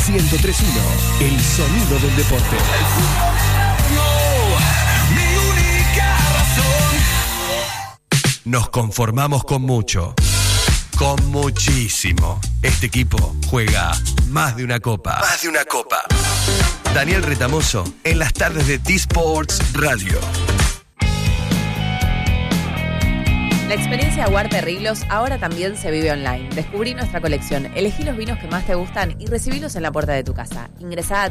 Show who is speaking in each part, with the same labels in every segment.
Speaker 1: 103.1, el sonido del deporte.
Speaker 2: El fútbol no, mi única razón.
Speaker 1: Nos conformamos con mucho, con muchísimo. Este equipo juega más de una copa. Más de una copa. Daniel Retamoso en las tardes de T-Sports Radio.
Speaker 3: La experiencia Huarte Riglos ahora también se vive online. Descubrí nuestra colección, elegí los vinos que más te gustan y recibilos en la puerta de tu casa. Ingresá a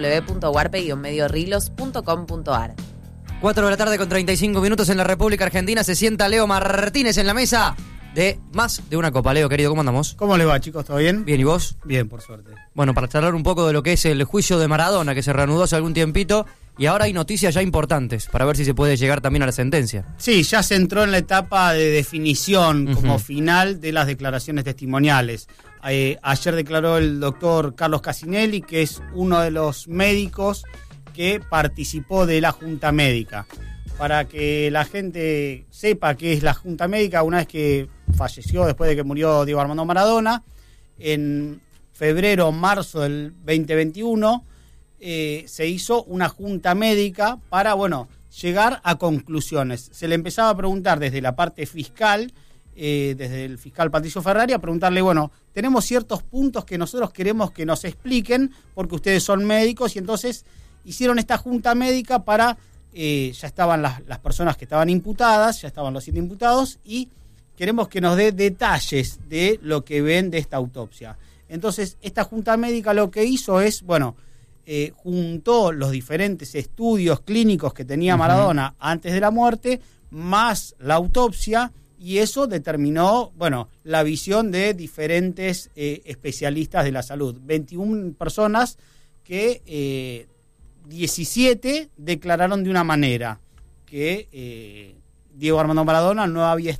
Speaker 3: www.huarpe-medioriglos.com.ar.
Speaker 4: 4 de la tarde con 35 minutos en la República Argentina. Se sienta Leo Martínez en la mesa de Más de una Copa. Leo, querido, ¿cómo andamos?
Speaker 5: ¿Cómo le va, chicos? ¿Todo bien?
Speaker 4: Bien, ¿y vos?
Speaker 5: Bien, por suerte.
Speaker 4: Bueno, para charlar un poco de lo que es el juicio de Maradona, que se reanudó hace algún tiempito, y ahora hay noticias ya importantes para ver si se puede llegar también a la sentencia.
Speaker 5: Sí, ya se entró en la etapa de definición como final de las declaraciones testimoniales. Ayer declaró el doctor Carlos Casinelli, que es uno de los médicos que participó de la Junta Médica. Para que la gente sepa qué es la Junta Médica, una vez que falleció, después de que murió Diego Armando Maradona, en febrero, marzo del 2021, se hizo una Junta Médica para, llegar a conclusiones. Se le empezaba a preguntar desde la parte fiscal, desde el fiscal Patricio Ferrari, a preguntarle, tenemos ciertos puntos que nosotros queremos que nos expliquen, porque ustedes son médicos, y entonces hicieron esta Junta Médica para... ya estaban las personas que estaban imputadas, ya estaban los 7 imputados, y queremos que nos dé detalles de lo que ven de esta autopsia. Entonces, esta Junta Médica lo que hizo es, juntó los diferentes estudios clínicos que tenía Maradona antes de la muerte, más la autopsia, y eso determinó, la visión de diferentes especialistas de la salud. 21 personas que... 17 declararon de una manera, que Diego Armando Maradona no había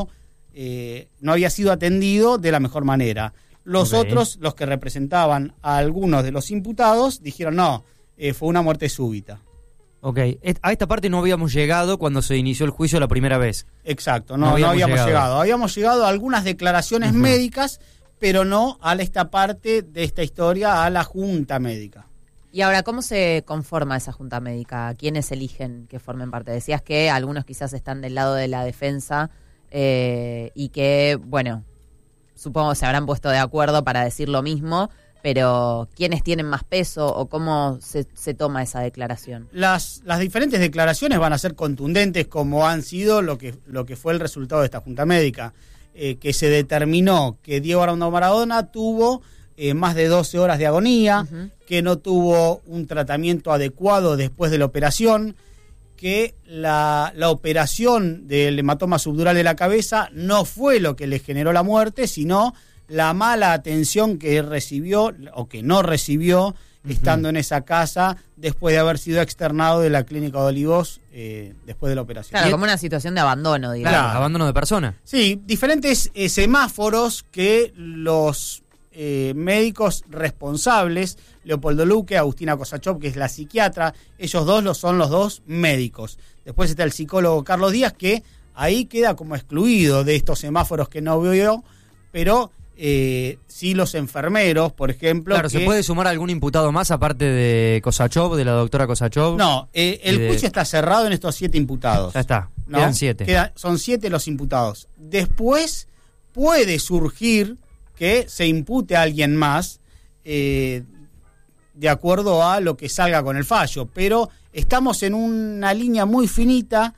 Speaker 5: sido atendido de la mejor manera. Los otros, los que representaban a algunos de los imputados, dijeron fue una muerte súbita.
Speaker 4: Ok, a esta parte no habíamos llegado cuando se inició el juicio la primera vez.
Speaker 5: Exacto, no habíamos llegado. Habíamos llegado a algunas declaraciones médicas, pero no a esta parte de esta historia, a la Junta Médica.
Speaker 3: Y ahora, ¿cómo se conforma esa Junta Médica? ¿Quiénes eligen que formen parte? Decías que algunos quizás están del lado de la defensa y que, supongo que se habrán puesto de acuerdo para decir lo mismo, pero ¿quiénes tienen más peso o cómo se toma esa declaración?
Speaker 5: Las diferentes declaraciones van a ser contundentes, como han sido lo que fue el resultado de esta Junta Médica, que se determinó que Diego Armando Maradona tuvo... más de 12 horas de agonía, que no tuvo un tratamiento adecuado después de la operación, que la operación del hematoma subdural de la cabeza no fue lo que le generó la muerte, sino la mala atención que recibió o que no recibió estando en esa casa después de haber sido externado de la Clínica de Olivos después de la operación.
Speaker 3: Claro, como una situación de abandono, digamos.
Speaker 4: Claro, abandono de persona.
Speaker 5: Sí, diferentes semáforos que los... médicos responsables, Leopoldo Luque, Agustina Kosachov, que es la psiquiatra, ellos dos son los dos médicos. Después está el psicólogo Carlos Díaz, que ahí queda como excluido de estos semáforos que no veo, pero sí los enfermeros, por ejemplo.
Speaker 4: Claro, ¿se puede sumar algún imputado más aparte de Kosachov, de la doctora Kosachov?
Speaker 5: No, el juicio está cerrado en estos 7 imputados.
Speaker 4: Ya está,
Speaker 5: ¿no?
Speaker 4: quedan 7.
Speaker 5: Son 7 los imputados. Después puede surgir que se impute a alguien más de acuerdo a lo que salga con el fallo, pero estamos en una línea muy finita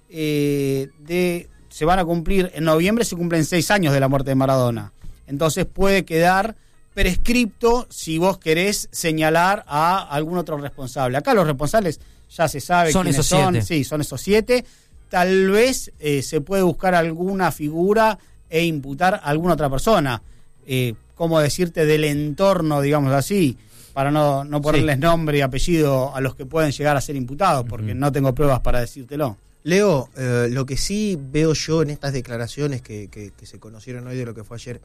Speaker 5: se van a cumplir, en noviembre se cumplen 6 años de la muerte de Maradona, entonces puede quedar prescripto si vos querés señalar a algún otro responsable. Acá los responsables ya se sabe
Speaker 4: son
Speaker 5: quiénes
Speaker 4: esos
Speaker 5: son.
Speaker 4: 7.
Speaker 5: Sí, son esos 7. Tal vez se puede buscar alguna figura e imputar a alguna otra persona. ¿Cómo decirte? Del entorno, digamos así, para no ponerles nombre y apellido a los que pueden llegar a ser imputados, porque no tengo pruebas para decírtelo.
Speaker 6: Leo, lo que sí veo yo en estas declaraciones que se conocieron hoy de lo que fue ayer,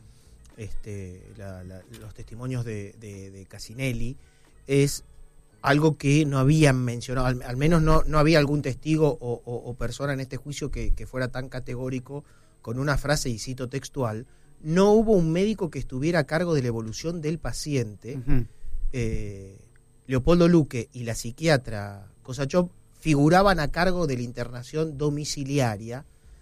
Speaker 6: los testimonios de Casinelli, es algo que no habían mencionado, al menos no había algún testigo o persona en este juicio que fuera tan categórico con una frase, y cito textual: no hubo un médico que estuviera a cargo de la evolución del paciente Leopoldo Luque y la psiquiatra Kosachov figuraban a cargo de la internación domiciliaria,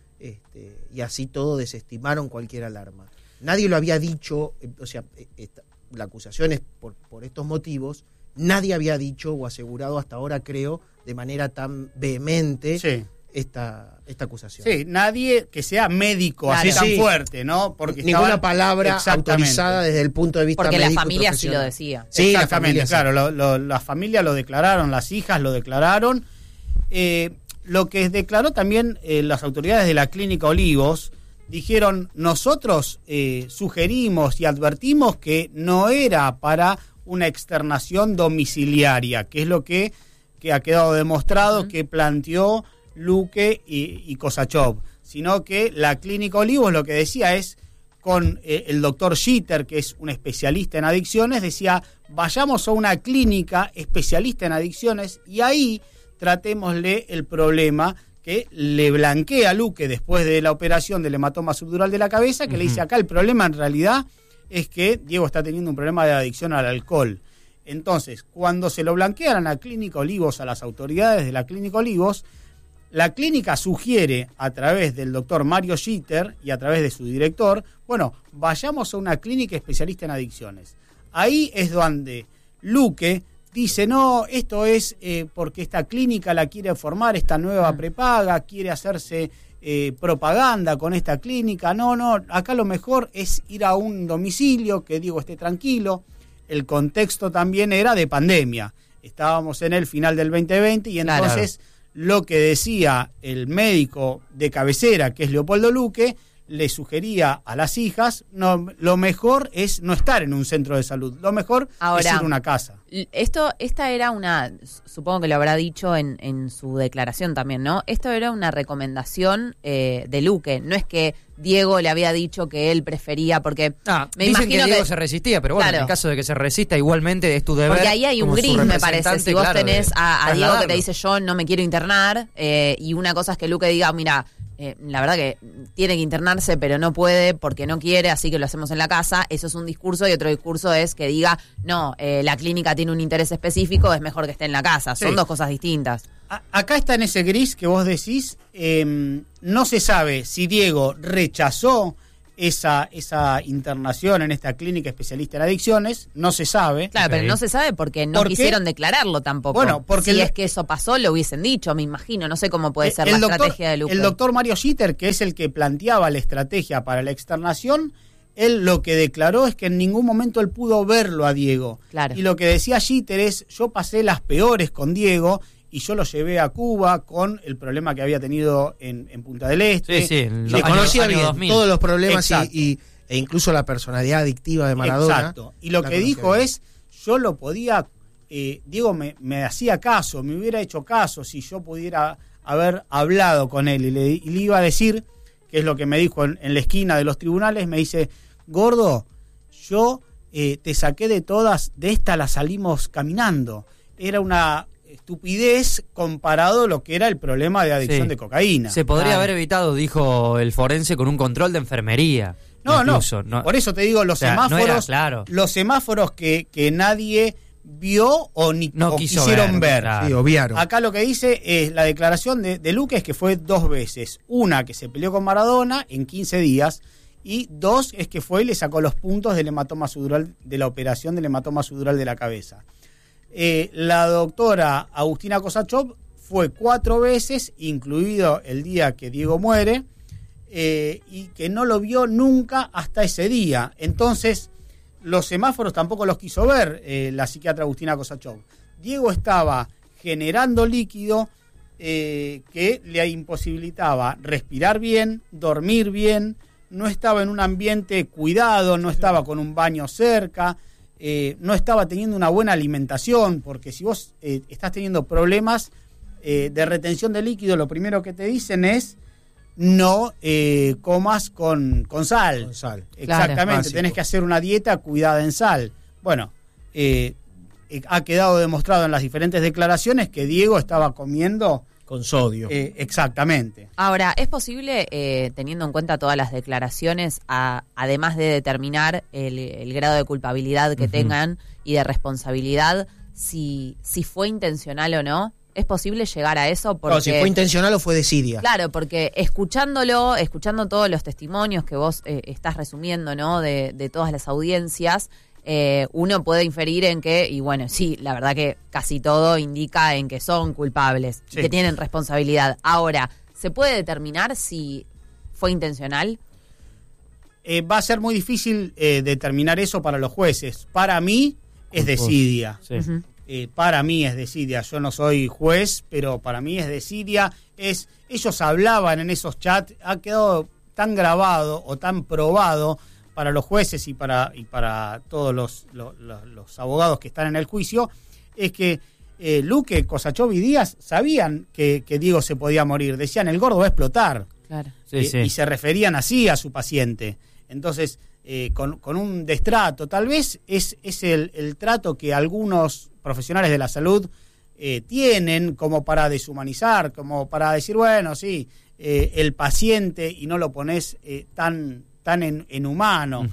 Speaker 6: y así todo desestimaron cualquier alarma. Nadie lo había dicho, o sea, la acusación es por estos motivos, nadie había dicho o asegurado hasta ahora, creo, de manera tan vehemente esta acusación.
Speaker 5: Sí, nadie que sea médico así tan fuerte, ¿no? Porque
Speaker 6: ninguna palabra autorizada desde el punto de vista
Speaker 3: porque
Speaker 6: médico.
Speaker 3: Porque la familia sí lo decía.
Speaker 5: Sí, exactamente, claro, la familia lo declararon, las hijas lo declararon. Lo que declaró también las autoridades de la Clínica Olivos, dijeron, nosotros sugerimos y advertimos que no era para una externación domiciliaria, que es lo que ha quedado demostrado que planteó Luque y Kosachov, sino que la Clínica Olivos lo que decía es, con el doctor Schitter, que es un especialista en adicciones, decía, vayamos a una clínica especialista en adicciones y ahí tratémosle el problema que le blanquea a Luque después de la operación del hematoma subdural de la cabeza, que le dice acá el problema en realidad es que Diego está teniendo un problema de adicción al alcohol. Entonces, cuando se lo blanquean a la Clínica Olivos, a las autoridades de la Clínica Olivos, la clínica sugiere a través del doctor Mario Schitter y a través de su director, bueno, vayamos a una clínica especialista en adicciones. Ahí es donde Luque dice, no, esto es porque esta clínica la quiere formar, esta nueva prepaga, quiere hacerse propaganda con esta clínica. No, acá lo mejor es ir a un domicilio, que Diego esté tranquilo. El contexto también era de pandemia. Estábamos en el final del 2020 y entonces lo que decía el médico de cabecera, que es Leopoldo Luque, le sugería a las hijas, no, lo mejor es no estar en un centro de salud, lo mejor es ir a una casa.
Speaker 3: Esta era una, supongo que lo habrá dicho en su declaración también, ¿no? Esto era una recomendación de Luque, no es que Diego le había dicho que él prefería, porque me
Speaker 4: dicen
Speaker 3: imagino
Speaker 4: que Diego se resistía, pero bueno, en el caso de que se resista, igualmente es tu deber.
Speaker 3: Porque ahí hay un gris, me parece, si vos tenés a Diego que te dice yo no me quiero internar, y una cosa es que Luque diga, mira, la verdad que tiene que internarse pero no puede porque no quiere, así que lo hacemos en la casa. Eso es un discurso, y otro discurso es que diga no, la clínica tiene un interés específico, es mejor que esté en la casa. Son dos cosas distintas.
Speaker 5: Acá está en ese gris que vos decís, no se sabe si Diego rechazó esa internación en esta clínica especialista en adicciones, no se sabe.
Speaker 3: Claro, pero no se sabe porque no quisieron declararlo tampoco.
Speaker 5: Bueno, porque
Speaker 3: si es que eso pasó, lo hubiesen dicho, me imagino. No sé cómo puede ser la estrategia de Luque.
Speaker 5: El doctor Mario Schitter, que es el que planteaba la estrategia para la externación, él lo que declaró es que en ningún momento él pudo verlo a Diego.
Speaker 3: Claro.
Speaker 5: Y lo que decía Schitter es, yo pasé las peores con Diego y yo lo llevé a Cuba con el problema que había tenido en Punta del Este.
Speaker 4: Sí,
Speaker 6: le conocía bien
Speaker 4: 2000.
Speaker 6: todos los problemas e incluso la personalidad adictiva de Maradona.
Speaker 5: Exacto. Y lo que dijo es, yo lo podía, Diego me hacía caso, me hubiera hecho caso si yo pudiera haber hablado con él y le iba a decir, que es lo que me dijo en la esquina de los tribunales, me dice, gordo, yo te saqué de todas, de esta la salimos caminando. Era una estupidez comparado a lo que era el problema de adicción de cocaína.
Speaker 4: Se podría haber evitado, dijo el forense, con un control de enfermería.
Speaker 5: No, por eso te digo, los semáforos, los semáforos que nadie vio o quisieron ver.
Speaker 6: Sí, obviaron.
Speaker 5: Acá lo que dice es la declaración de Luque, es que fue 2 veces. Una, que se peleó con Maradona en 15 días, y 2 es que fue y le sacó los puntos del hematoma subdural, de la operación del hematoma subdural de la cabeza. La doctora Agustina Kosachov fue 4 veces, incluido el día que Diego muere, y que no lo vio nunca hasta ese día. Entonces, los semáforos tampoco los quiso ver la psiquiatra Agustina Kosachov. Diego estaba generando líquido que le imposibilitaba respirar bien, dormir bien, no estaba en un ambiente cuidado, no estaba con un baño cerca, no estaba teniendo una buena alimentación, porque si vos estás teniendo problemas de retención de líquido, lo primero que te dicen es no comas con sal.
Speaker 6: Con sal.
Speaker 5: Exactamente,
Speaker 6: claro,
Speaker 5: tenés que hacer una dieta cuidada en sal. Bueno, ha quedado demostrado en las diferentes declaraciones que Diego estaba comiendo
Speaker 6: Con sodio.
Speaker 5: Exactamente.
Speaker 3: Ahora, ¿es posible, teniendo en cuenta todas las declaraciones, además de determinar el grado de culpabilidad que tengan y de responsabilidad, si fue intencional o no? ¿Es posible llegar a eso? Porque,
Speaker 6: No, si fue intencional o fue desidia.
Speaker 3: claro, porque escuchando todos los testimonios que vos estás resumiendo, ¿no? De todas las audiencias, uno puede inferir en que, y bueno, sí, la verdad que casi todo indica en que son culpables,
Speaker 5: Sí.
Speaker 3: que tienen responsabilidad. Ahora, ¿se puede determinar si fue intencional?
Speaker 5: Va a ser muy difícil determinar eso para los jueces. Para mí es desidia.
Speaker 4: Sí.
Speaker 3: Ujú.
Speaker 5: Para mí es desidia. Yo no soy juez, pero para mí es desidia. Ellos hablaban en esos chats, ha quedado tan grabado o tan probado para los jueces y para todos los abogados que están en el juicio, es que Luque, Kosachov y Díaz sabían que Diego se podía morir. Decían, el gordo va a explotar.
Speaker 3: Claro.
Speaker 4: Sí, sí.
Speaker 5: Y se referían así a su paciente. Entonces, con un destrato, tal vez es el trato que algunos profesionales de la salud tienen como para deshumanizar, como para decir, bueno, sí, el paciente, y no lo pones tan en humano.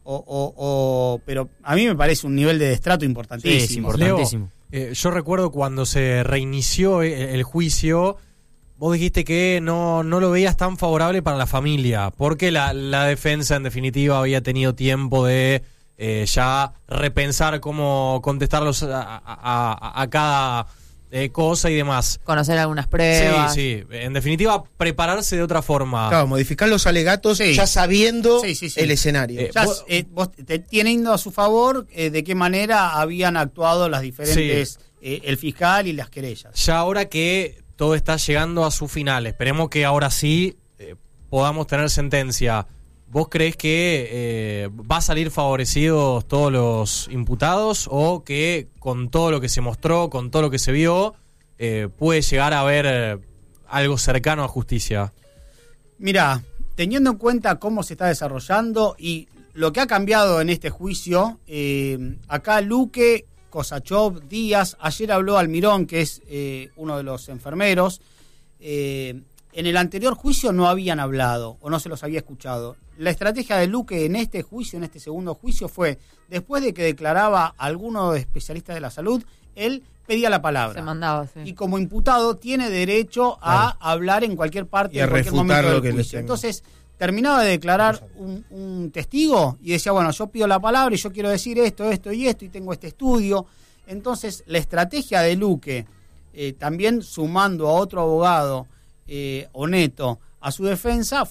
Speaker 5: Pero a mí me parece un nivel de destrato importantísimo.
Speaker 4: Sí, es importantísimo.
Speaker 7: Leo, yo recuerdo cuando se reinició el juicio, vos dijiste que no lo veías tan favorable para la familia, porque la defensa en definitiva había tenido tiempo de ya repensar cómo contestarlos a cada cosa y demás.
Speaker 3: Conocer algunas pruebas.
Speaker 7: Sí, en definitiva prepararse de otra forma.
Speaker 6: Claro, modificar los alegatos
Speaker 5: Sí.
Speaker 6: ya sabiendo
Speaker 5: Sí.
Speaker 6: el escenario.
Speaker 5: Ya, vos teniendo a su favor de qué manera habían actuado las diferentes, el fiscal y las querellas.
Speaker 7: Ya ahora que todo está llegando a su final, esperemos que ahora sí podamos tener sentencia. ¿Vos creés que va a salir favorecidos todos los imputados o que con todo lo que se mostró, con todo lo que se vio, puede llegar a haber algo cercano a justicia?
Speaker 5: Mirá, teniendo en cuenta cómo se está desarrollando y lo que ha cambiado en este juicio, acá Luque, Kosachov, Díaz, ayer habló Almirón, que es uno de los enfermeros, en el anterior juicio no habían hablado o no se los había escuchado. La estrategia de Luque en este juicio, en este segundo juicio, fue, después de que declaraba a alguno de especialistas de la salud, él pedía la palabra.
Speaker 3: Se mandaba, sí.
Speaker 5: Y como imputado tiene derecho a hablar en cualquier parte,
Speaker 6: Y a
Speaker 5: en cualquier
Speaker 6: refutar
Speaker 5: momento
Speaker 6: lo
Speaker 5: del
Speaker 6: que le
Speaker 5: juicio.
Speaker 6: tenga.
Speaker 5: Entonces, terminaba de declarar un testigo y decía, bueno, yo pido la palabra y yo quiero decir esto, esto y esto, y tengo este estudio. Entonces, la estrategia de Luque, también sumando a otro abogado, Oneto, a su defensa,